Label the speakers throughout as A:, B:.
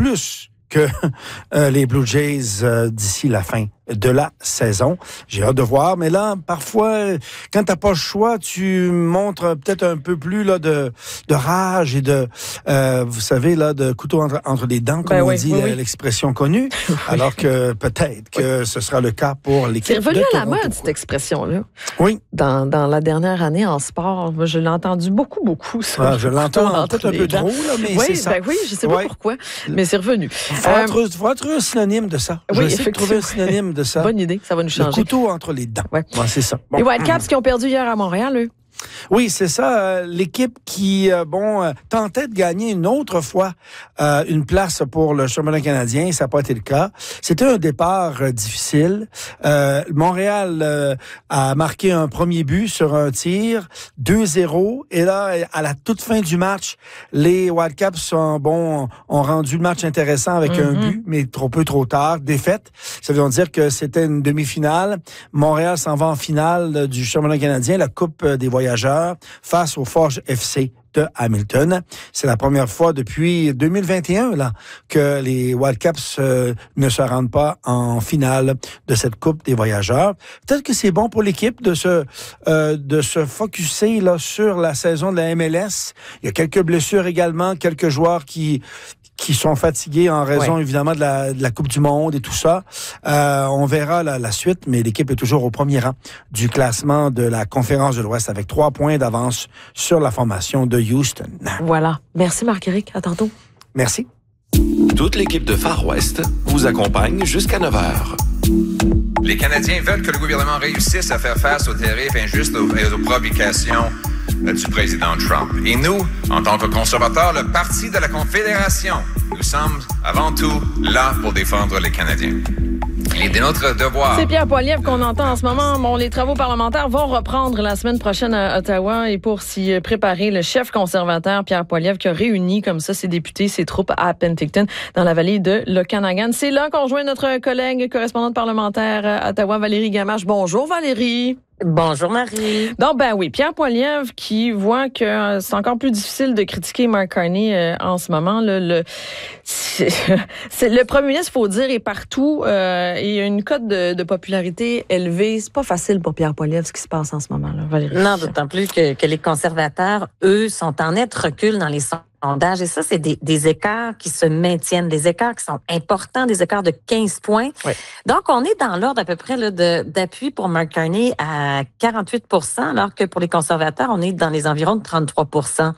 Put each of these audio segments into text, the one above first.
A: plus que les Blue Jays d'ici la fin de la saison. J'ai hâte de voir, mais là, parfois, quand t'as pas le choix, tu montres peut-être un peu plus là de rage et de, vous savez, là, de couteau entre les dents, comme on dit, l'expression connue, alors que peut-être que ce sera le cas pour l'équipe.
B: C'est revenu à la mode, cette expression-là.
A: Oui.
B: Dans la dernière année en sport, moi, je l'ai entendu beaucoup, ça.
A: Ah, je l'entends peut-être un peu trop, là, mais c'est ça.
B: Oui, je sais pas pourquoi, mais c'est revenu.
A: Faut trouver un synonyme de ça.
B: Oui,
A: J'essaie de trouver un synonyme de ça.
B: Bonne idée, ça va nous changer.
A: Le couteau entre les dents. Ouais, c'est ça.
B: Bon. Les Whitecaps qui ont perdu hier à Montréal, eux.
A: Oui, c'est ça. L'équipe qui, tentait de gagner une autre fois une place pour le championnat canadien, ça n'a pas été le cas. C'était un départ difficile. Montréal a marqué un premier but sur un tir, 2-0. Et là, à la toute fin du match, les Whitecaps ont rendu le match intéressant avec un but, mais trop tard. Défaite. Ça veut dire que c'était une demi-finale. Montréal s'en va en finale du championnat canadien, la Coupe des voyageurs, face au Forge FC de Hamilton. C'est la première fois depuis 2021 là que les Whitecaps ne se rendent pas en finale de cette Coupe des voyageurs. Peut-être que c'est bon pour l'équipe de se focusser là sur la saison de la MLS. Il y a quelques blessures également, quelques joueurs qui sont fatigués en raison, évidemment, de la Coupe du Monde et tout ça. On verra la suite, mais l'équipe est toujours au premier rang du classement de la Conférence de l'Ouest avec 3 points d'avance sur la formation de Houston.
B: Voilà. Merci, Marc-Éric. À tantôt.
A: Merci.
C: Toute l'équipe de Far West vous accompagne jusqu'à 9h.
D: Les Canadiens veulent que le gouvernement réussisse à faire face aux tarifs injustes et aux provocations du président Trump. Et nous, en tant que conservateurs, le Parti de la Confédération, nous sommes avant tout là pour défendre les Canadiens. Il est de notre devoir.
B: C'est Pierre Poilievre qu'on entend en ce moment. Bon, les travaux parlementaires vont reprendre la semaine prochaine à Ottawa et pour s'y préparer, le chef conservateur Pierre Poilievre qui a réuni comme ça ses députés, ses troupes à Penticton dans la vallée de l'Okanagan. C'est là qu'on rejoint notre collègue correspondante parlementaire à Ottawa, Valérie Gamache. Bonjour Valérie.
E: Bonjour Marie.
B: Donc Pierre Poilievre qui voit que c'est encore plus difficile de critiquer Mark Carney en ce moment. Le premier ministre, faut dire, est partout et il y a une cote de popularité élevée. C'est pas facile pour Pierre Poilievre ce qui se passe en ce moment là, Valérie.
E: Non, d'autant plus que les conservateurs, eux, sont en net recul dans les sondages. Et ça, c'est des écarts qui se maintiennent, des écarts qui sont importants, des écarts de 15 points. Oui. Donc, on est dans l'ordre à peu près là, d'appui pour Mark Carney à 48 %, alors que pour les conservateurs, on est dans les environs de 33 %.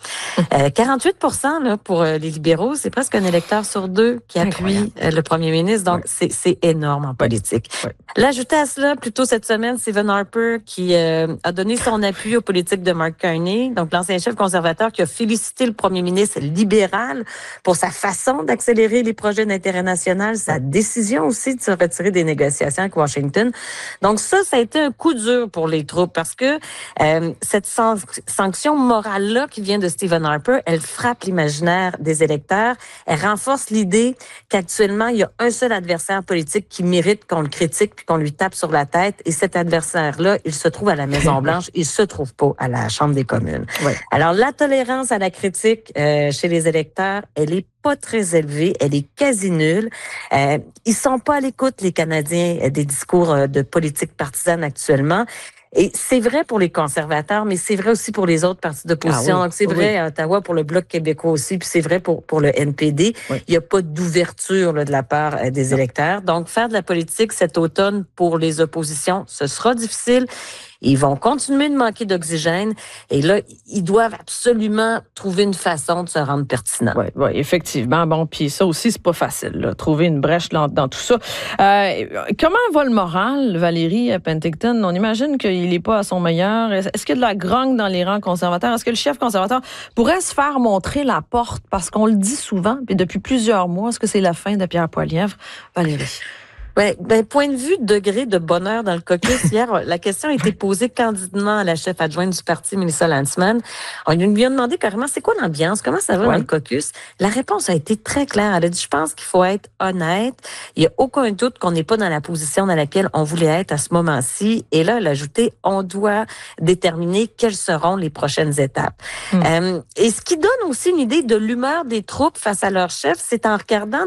E: 48 % là, pour les libéraux, c'est presque un électeur sur 2 qui appuie le premier ministre. Donc, c'est énorme en politique. Oui. L'ajouter à cela, plus tôt cette semaine, Stephen Harper qui a donné son appui aux politiques de Mark Carney, donc l'ancien chef conservateur qui a félicité le premier ministre libéral pour sa façon d'accélérer les projets d'intérêt national, sa décision aussi de se retirer des négociations avec Washington. Donc ça a été un coup dur pour les troupes parce que cette sanction morale-là qui vient de Stephen Harper, elle frappe l'imaginaire des électeurs. Elle renforce l'idée qu'actuellement, il y a un seul adversaire politique qui mérite qu'on le critique puis qu'on lui tape sur la tête. Et cet adversaire-là, il se trouve à la Maison-Blanche, il se trouve pas à la Chambre des communes. Oui. Alors, la tolérance à la critique chez les électeurs, elle est pas très élevée, elle est quasi nulle. Ils sont pas à l'écoute, les Canadiens, des discours de politique partisane actuellement. Et c'est vrai pour les conservateurs, mais c'est vrai aussi pour les autres partis d'opposition. Donc, c'est vrai à Ottawa pour le Bloc québécois aussi, puis c'est vrai pour le NPD. Oui. Il n'y a pas d'ouverture là, de la part des électeurs. Donc, faire de la politique cet automne pour les oppositions, ce sera difficile. Ils vont continuer de manquer d'oxygène et là, ils doivent absolument trouver une façon de se rendre pertinents.
B: Oui, effectivement. Bon, puis ça aussi, c'est pas facile, là, trouver une brèche dans tout ça. Comment va le moral, Valérie, à Penticton? On imagine qu'il n'est pas à son meilleur. Est-ce qu'il y a de la grogne dans les rangs conservateurs? Est-ce que le chef conservateur pourrait se faire montrer la porte? Parce qu'on le dit souvent, puis depuis plusieurs mois, est-ce que c'est la fin de Pierre Poilievre? Valérie.
E: Point de vue degré de bonheur dans le caucus, hier, la question a été posée candidement à la chef adjointe du parti, Melissa Lantsman. On lui a demandé carrément, c'est quoi l'ambiance? Comment ça va dans le caucus? La réponse a été très claire. Elle a dit, je pense qu'il faut être honnête. Il n'y a aucun doute qu'on n'est pas dans la position dans laquelle on voulait être à ce moment-ci. Et là, elle a ajouté, on doit déterminer quelles seront les prochaines étapes. Et ce qui donne aussi une idée de l'humeur des troupes face à leur chef, c'est en regardant